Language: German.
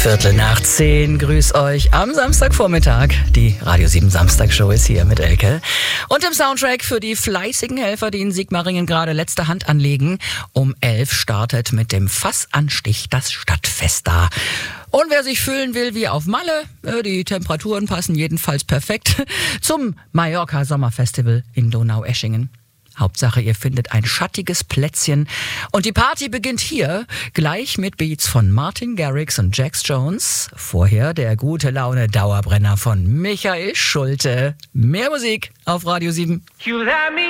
9:15, grüß euch am Samstagvormittag. Die Radio 7 Samstagshow ist hier mit Elke. Und im Soundtrack für die fleißigen Helfer, die in Sigmaringen gerade letzte Hand anlegen. Um 11 startet mit dem Fassanstich das Stadtfest da. Und wer sich fühlen will wie auf Malle, die Temperaturen passen jedenfalls perfekt zum Mallorca Sommerfestival in Donaueschingen. Hauptsache, ihr findet ein schattiges Plätzchen. Und die Party beginnt hier gleich mit Beats von Martin Garrix und Jax Jones. Vorher der gute Laune Dauerbrenner von Michael Schulte. Mehr Musik auf Radio 7. You let me